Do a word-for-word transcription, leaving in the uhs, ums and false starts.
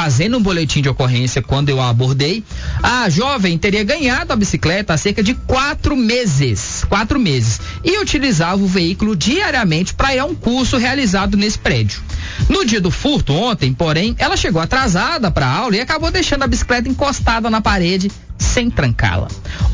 fazendo um boletim de ocorrência quando eu a abordei. A jovem teria ganhado a bicicleta há cerca de quatro meses, quatro meses, e utilizava o veículo diariamente para ir a um curso realizado nesse prédio. No dia do furto, ontem, porém, ela chegou atrasada para a aula e acabou deixando a bicicleta encostada na parede sem trancá-la.